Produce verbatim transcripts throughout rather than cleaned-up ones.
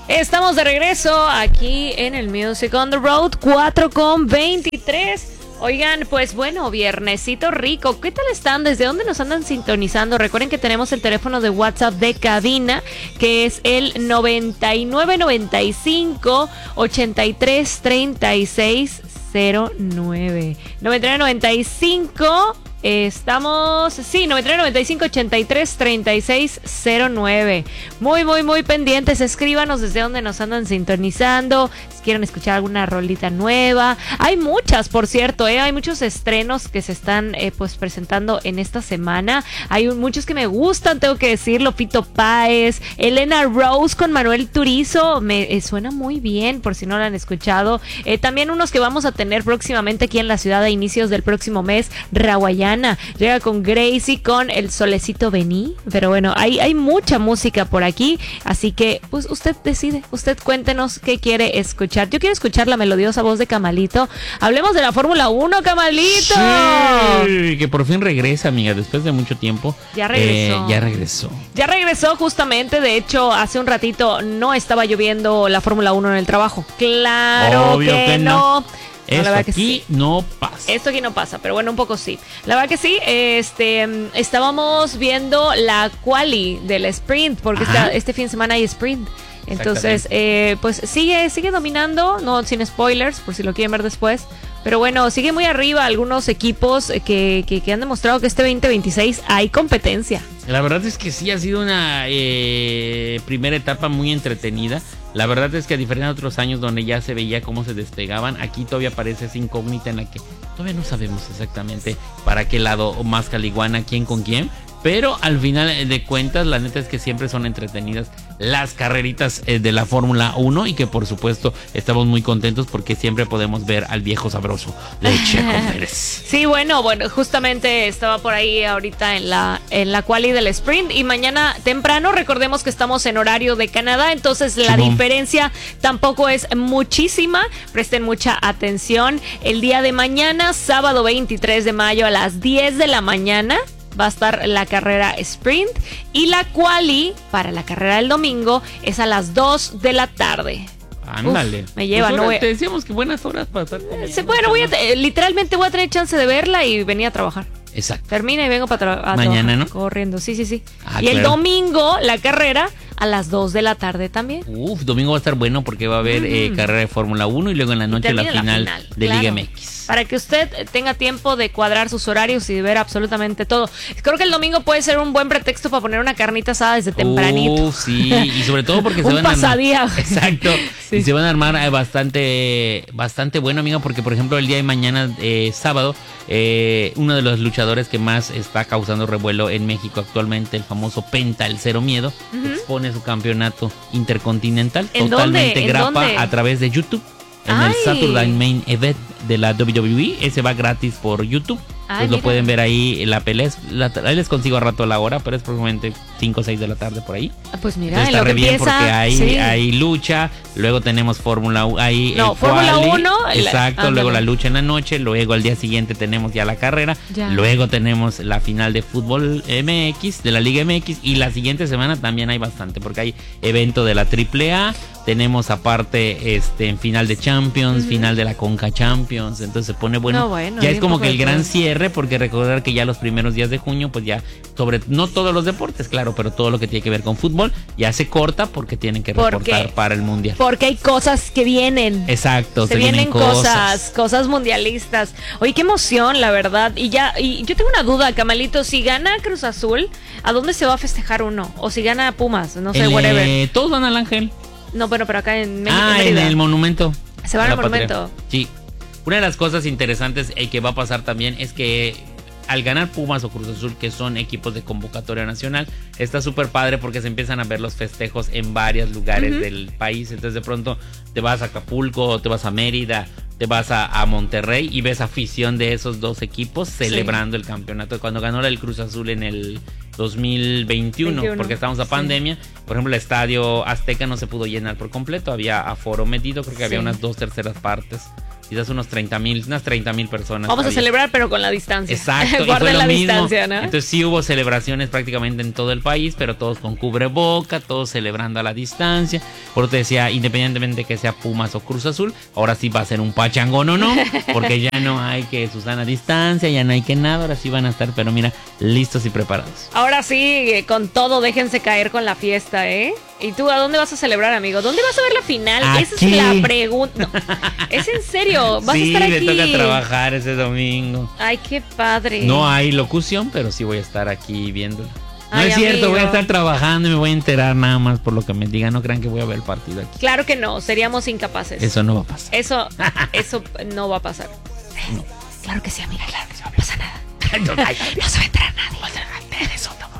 Estamos de regreso aquí en el Music on the Road, cuatro con veintitrés. Oigan, pues bueno, viernesito rico. ¿Qué tal están? ¿Desde dónde nos andan sintonizando? Recuerden que tenemos el teléfono de WhatsApp de cabina, que es el noventa y nueve noventa y cinco ochenta y tres treinta y seis cero nueve. noventa y nueve noventa y cinco Estamos, sí, noventa y nueve noventa y cinco ochenta y tres treinta y seis cero nueve. Muy, muy, muy pendientes. Escríbanos desde donde nos andan sintonizando. Si quieren escuchar alguna rolita nueva. Hay muchas, por cierto, ¿eh? Hay muchos estrenos que se están eh, pues presentando en esta semana. Hay un, muchos que me gustan, tengo que decirlo. Fito Páez, Elena Rose con Manuel Turizo. Me eh, suena muy bien, por si no lo han escuchado. Eh, también unos que vamos a tener próximamente aquí en la ciudad a inicios del próximo mes. Rawayana llega con Gracie, con El Solecito Vení. Pero bueno, hay, hay mucha música por aquí, así que pues usted decide, usted cuéntenos qué quiere escuchar. Yo quiero escuchar la melodiosa voz de Camalito. Hablemos de la Fórmula uno, Camalito. Sí, que por fin regresa, amiga, después de mucho tiempo. Ya regresó. Eh, ya regresó. Ya regresó justamente, de hecho, hace un ratito no estaba lloviendo la Fórmula uno en el trabajo. Claro Obvio que, que no. no. Esto no, aquí sí. no pasa. Esto aquí no pasa, pero bueno, un poco sí. La verdad que sí, este, estábamos viendo la quali del sprint, porque esta, este fin de semana hay sprint. Entonces, eh, pues sigue, sigue dominando, no sin spoilers, por si lo quieren ver después. Pero bueno, sigue muy arriba algunos equipos que, que, que han demostrado que este veinte veintiséis hay competencia. La verdad es que sí ha sido una eh, primera etapa muy entretenida. La verdad es que a diferencia de otros años donde ya se veía cómo se despegaban, aquí todavía aparece esa incógnita en la que todavía no sabemos exactamente para qué lado más caliguana, quién con quién. Pero al final de cuentas, la neta es que siempre son entretenidas las carreritas eh, de la Fórmula uno y que por supuesto estamos muy contentos porque siempre podemos ver al viejo sabroso de Checo Pérez. Sí, bueno, bueno, justamente estaba por ahí ahorita en la en la quali del sprint y mañana temprano, recordemos que estamos en horario de Canadá, entonces la Chumón. diferencia tampoco es muchísima, presten mucha atención. El día de mañana, sábado veintitrés de mayo a las diez de la mañana, va a estar la carrera sprint y la quali para la carrera del domingo es a las dos de la tarde. Ándale. Uf, me lleva, pues no voy a... Te decíamos que buenas horas para estar comiendo. Sí, bueno, voy a te... literalmente voy a tener chance de verla y venir a trabajar. Exacto. Termina y vengo para tra- mañana, ¿no? Corriendo, sí, sí, sí. Ah, y el claro. domingo la carrera a las dos de la tarde también. Uf, domingo va a estar bueno porque va a haber mm. eh, carrera de Fórmula uno y luego en la noche la final, la final de claro. Liga M X. Para que usted tenga tiempo de cuadrar sus horarios y de ver absolutamente todo. Creo que el domingo puede ser un buen pretexto para poner una carnita asada desde tempranito. Uh, sí, y sobre todo porque se un van a pasadía. armar. Exacto. Sí. Y se van a armar eh, bastante, bastante bueno, amiga, porque por ejemplo el día de mañana, eh, sábado, eh, uno de los luchadores que más está causando revuelo en México actualmente, el famoso Penta, el Cero Miedo, uh-huh. expone su campeonato intercontinental totalmente grapa a través de YouTube. En Ay. el Saturday Main Event de la W W E, ese va gratis por YouTube. Ay, pues lo pueden ver ahí, la pelea. La, ahí les consigo a rato la hora, pero es probablemente cinco o seis de la tarde por ahí. Pues mira, entonces, está re bien empieza, porque hay, sí. hay lucha, luego tenemos Fórmula uno. No, Fórmula uno. Exacto, la, luego la lucha en la noche, luego al día siguiente tenemos ya la carrera, ya. luego tenemos la final de fútbol M X, de la Liga M X, y la siguiente semana también hay bastante, porque hay evento de la triple A, tenemos aparte este en final de Champions, uh-huh. final de la Conca Champions, entonces se pone bueno. No, bueno ya es como que el gran cierre, porque recordar que ya los primeros días de junio, pues ya, sobre no todos los deportes, claro, pero todo lo que tiene que ver con fútbol, ya se corta porque tienen que reportar para el mundial. Porque hay cosas que vienen. Exacto, se, se vienen, vienen cosas, cosas, cosas mundialistas. Oye, qué emoción, la verdad. Y ya, y yo tengo una duda, Camalito, si gana Cruz Azul, ¿a dónde se va a festejar uno? O si gana Pumas, no sé, el, whatever. Eh, todos van al Ángel. No, bueno, pero acá en México. Ah, en el monumento. Se van al monumento. Sí. Una de las cosas interesantes eh, que va a pasar también es que al ganar Pumas o Cruz Azul, que son equipos de convocatoria nacional, está súper padre porque se empiezan a ver los festejos en varios lugares uh-huh. del país. Entonces de pronto te vas a Acapulco, te vas a Mérida, te vas a, a Monterrey y ves afición de esos dos equipos celebrando sí. el campeonato. Cuando ganó el Cruz Azul en el dos mil veintiuno, veintiuno porque estábamos a pandemia, sí. por ejemplo, el Estadio Azteca no se pudo llenar por completo, había aforo medido, creo que sí. había unas dos terceras partes quizás unos treinta mil, unas treinta mil personas. Vamos había. a celebrar, pero con la distancia. Exacto. Guarden la mismo. distancia, ¿no? Entonces sí hubo celebraciones prácticamente en todo el país, pero todos con cubreboca, todos celebrando a la distancia. Por eso te decía, independientemente que sea Pumas o Cruz Azul, ahora sí va a ser un pachangón o no, porque ya no hay que Susana a distancia, ya no hay que nada, ahora sí van a estar, pero mira, listos y preparados. Ahora sí, con todo, déjense caer con la fiesta, ¿eh? ¿Y tú a dónde vas a celebrar, amigo? ¿Dónde vas a ver la final? Aquí. Esa es la pregunta. No, es en serio, vas sí, a estar aquí. Sí, me toca trabajar ese domingo. Ay, qué padre. No hay locución, pero sí voy a estar aquí viéndolo. No Ay, es cierto, amigo. voy a estar trabajando y me voy a enterar nada más por lo que me digan. No crean que voy a ver el partido aquí. Claro que no, seríamos incapaces. Eso no va a pasar. Eso, eso no va a pasar. No. Claro que sí, amiga, claro que sí, no pasa nada. No, no se va a enterar nadie. Eso no.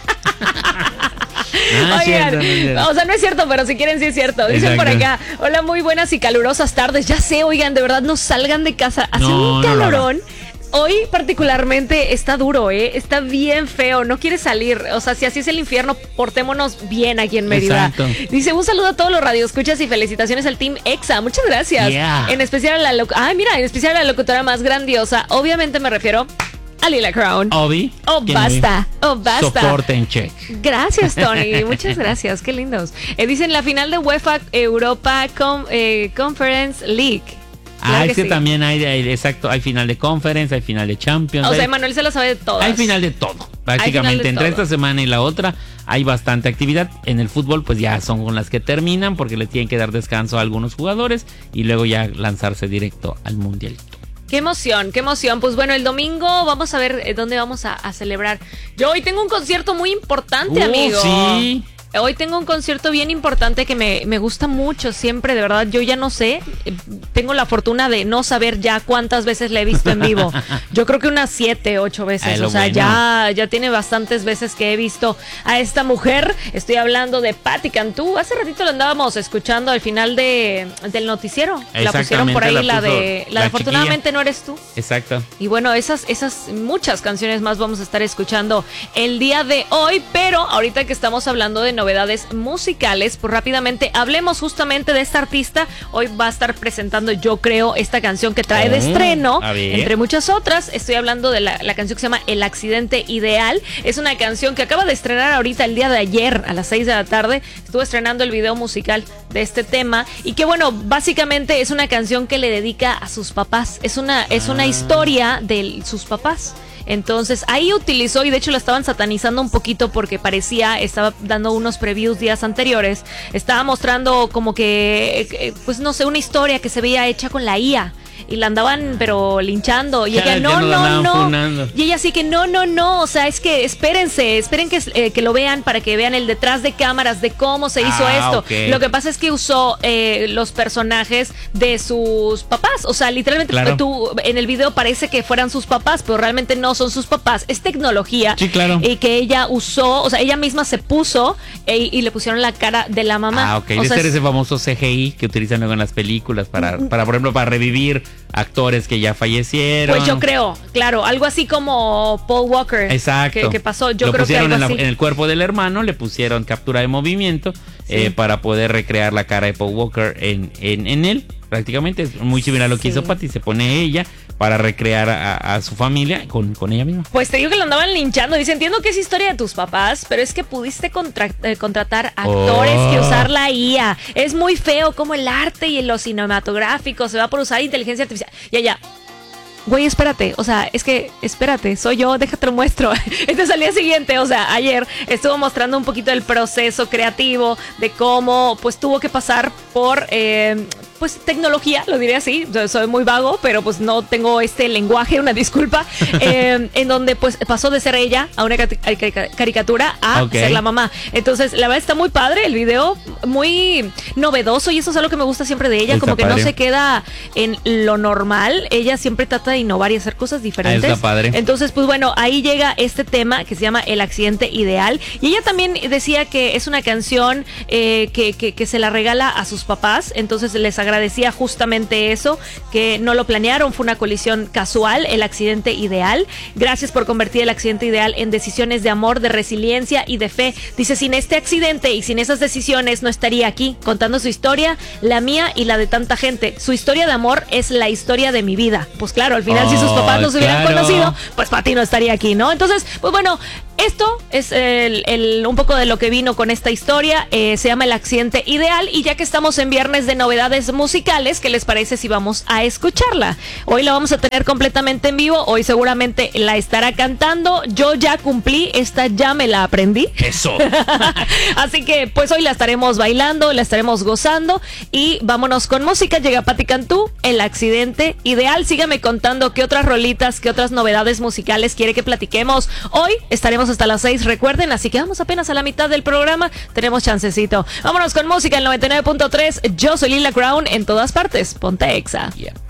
Ah, Oigan, cierto, no es cierto. o sea, no es cierto, pero si quieren sí es cierto. Dicen Exacto. por acá, hola, muy buenas y calurosas tardes. Ya sé, oigan, de verdad no salgan de casa. Hace No, un no, calorón. no, no. Hoy particularmente está duro, ¿eh? Está bien feo, no quiere salir. O sea, si así es el infierno, portémonos bien aquí en Mérida. Exacto. Dice, un saludo a todos los radioescuchas y felicitaciones al Team EXA. Muchas gracias. Yeah. En especial a la... loc- Ay, mira, en especial a la locutora más grandiosa. Obviamente me refiero a Lila Crown. Obi. Oh, ¿quién basta. Oh, basta. Soporte en check. Gracias, Tony. Muchas gracias. Qué lindos. Eh, dicen la final de UEFA Europa Com- eh, Conference League. Claro Ah, que es que sí. también hay, hay, exacto, hay final de Conference, hay final de Champions. O sea, hay, Emanuel se lo sabe de todas. hay final de todo. Prácticamente de entre todo. esta semana y la otra hay bastante actividad. En el fútbol pues ya son con las que terminan porque le tienen que dar descanso a algunos jugadores y luego ya lanzarse directo al mundialito. Qué emoción, qué emoción. Pues bueno, el domingo vamos a ver eh, dónde vamos a, a celebrar. Yo hoy tengo un concierto muy importante, Uh, amigo. sí. Hoy tengo un concierto bien importante que me, me gusta mucho siempre, de verdad. Yo ya no sé, eh, tengo la fortuna de no saber ya cuántas veces la he visto en vivo. Yo creo que unas siete, ocho veces. Ay, lo o sea, bueno. ya, ya tiene bastantes veces que he visto a esta mujer. Estoy hablando de Patti Cantú. Hace ratito la andábamos escuchando al final de, del noticiero. La pusieron por ahí, la la, puso de la, la de Afortunadamente no eres tú. Exacto. Y bueno, esas, esas muchas canciones más vamos a estar escuchando el día de hoy, pero ahorita que estamos hablando de novedades musicales, pues rápidamente hablemos justamente de esta artista. Hoy va a estar presentando, yo creo, esta canción que trae de Oh, estreno, a ver. entre muchas otras. Estoy hablando de la, la canción que se llama El Accidente Ideal. Es una canción que acaba de estrenar ahorita el día de ayer a las seis de la tarde. Estuvo estrenando el video musical de este tema y que bueno, básicamente es una canción que le dedica a sus papás. Es una, es una Ah. historia de sus papás. Entonces ahí utilizó, y de hecho la estaban satanizando un poquito porque parecía, estaba dando unos previews días anteriores, estaba mostrando como que, eh, pues no sé, una historia que se veía hecha con la I A. Y la andaban pero linchando. Y Ya, ella, ya no, nos la no, andaban no. funando. Y ella sí que no, no, no. O sea, es que espérense, esperen que, eh, que lo vean para que vean el detrás de cámaras de cómo se hizo Ah, esto. ok. Lo que pasa es que usó eh, los personajes de sus papás. O sea, literalmente Claro. tú en el video parece que fueran sus papás, pero realmente no son sus papás. Es tecnología. Sí, claro. Y que ella usó, o sea, ella misma se puso eh, y le pusieron la cara de la mamá. Ah, ok. O De sea, ser es- ese famoso C G I que utilizan luego en las películas para, para por ejemplo, para revivir actores que ya fallecieron. Pues yo creo, claro, algo así como Paul Walker. Exacto. Que, que pasó, yo Lo creo que pusieron algo en, la- así. en el cuerpo del hermano, le pusieron captura de movimiento eh, para poder recrear la cara de Paul Walker en, en, en él. Prácticamente es muy similar a lo que Sí. hizo Patti. Se pone ella para recrear a, a su familia con, con ella misma. Pues te digo que lo andaban linchando. Dice, entiendo que es historia de tus papás, pero es que pudiste contra- eh, contratar actores Oh. que usar la I A. Es muy feo como el arte y lo cinematográfico se va por usar inteligencia artificial. Ya, ya. Güey, espérate, o sea, es que, espérate, soy yo, déjate lo muestro. Entonces al día siguiente, o sea, ayer estuvo mostrando un poquito el proceso creativo de cómo, pues, tuvo que pasar por, eh, pues, tecnología, lo diré así, yo soy muy vago, pero pues no tengo este lenguaje, una disculpa, eh, en donde, pues, pasó de ser ella a una cari- cari- caricatura a Ok. ser la mamá. Entonces, la verdad está muy padre el video, muy novedoso, y eso es algo que me gusta siempre de ella, Está como que no padre. se queda en lo normal, ella siempre trata de innovar y hacer cosas diferentes. Ah, está padre. Entonces, pues bueno, ahí llega este tema que se llama El Accidente Ideal, y ella también decía que es una canción eh, que, que, que se la regala a sus papás, entonces les agradece agradecía justamente eso, que no lo planearon, fue una colisión casual, el accidente ideal. Gracias por convertir el accidente ideal en decisiones de amor, de resiliencia y de fe. Dice, sin este accidente y sin esas decisiones no estaría aquí contando su historia, la mía y la de tanta gente. Su historia de amor es la historia de mi vida. Pues claro, al final oh, si sus papás no se hubieran claro. conocido, pues Pati no estaría aquí, ¿no? Entonces, pues bueno, esto es el, el, un poco de lo que vino con esta historia. Eh, se llama El Accidente Ideal. Y ya que estamos en viernes de novedades musicales, ¿qué les parece si vamos a escucharla? Hoy la vamos a tener completamente en vivo. Hoy seguramente la estará cantando. Yo ya cumplí, esta ya me la aprendí. Eso. Así que pues hoy la estaremos bailando, la estaremos gozando. Y vámonos con música. Llega Pati Cantú, El Accidente Ideal. Sígame contando qué otras rolitas, qué otras novedades musicales quiere que platiquemos. Hoy estaremos hasta las seis, recuerden, así que vamos apenas a la mitad del programa, tenemos chancecito. Vámonos con música, el noventa y nueve punto tres. Yo soy Lila Crown, en todas partes, ponte Exa. Yeah.